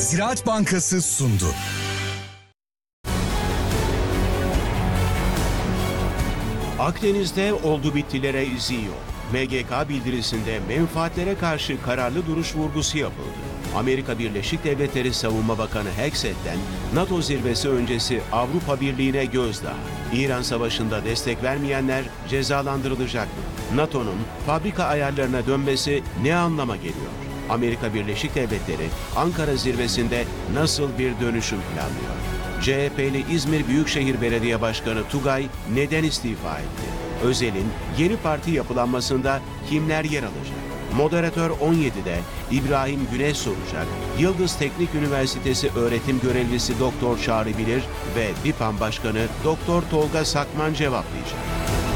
Ziraat Bankası sundu. Akdeniz'de oldu bittilere izi yok. MGK bildirisinde menfaatlere karşı kararlı duruş vurgusu yapıldı. Amerika Birleşik Devletleri Savunma Bakanı Hexet'ten NATO zirvesi öncesi Avrupa Birliği'ne gözdağı. İran Savaşı'nda destek vermeyenler cezalandırılacak mı? NATO'nun fabrika ayarlarına dönmesi ne anlama geliyor? Amerika Birleşik Devletleri Ankara zirvesinde nasıl bir dönüşüm planlıyor? CHP'li İzmir Büyükşehir Belediye Başkanı Tugay neden istifa etti? Özel'in yeni parti yapılanmasında kimler yer alacak? Moderatör 17'de İbrahim Güneş soracak, Yıldız Teknik Üniversitesi öğretim görevlisi Doktor Çağrı Bilir ve BİPAM Başkanı Doktor Tolga Sakman cevaplayacak.